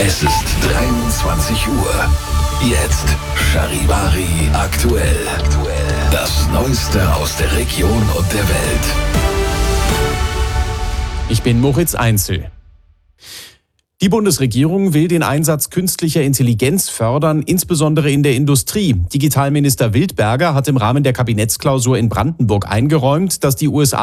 Es ist 23 Uhr. Jetzt Charivari aktuell. Das Neueste aus der Region und der Welt. Ich bin Moritz Einzel. Die Bundesregierung will den Einsatz künstlicher Intelligenz fördern, insbesondere in der Industrie. Digitalminister Wildberger hat im Rahmen der Kabinettsklausur in Brandenburg eingeräumt, dass die USA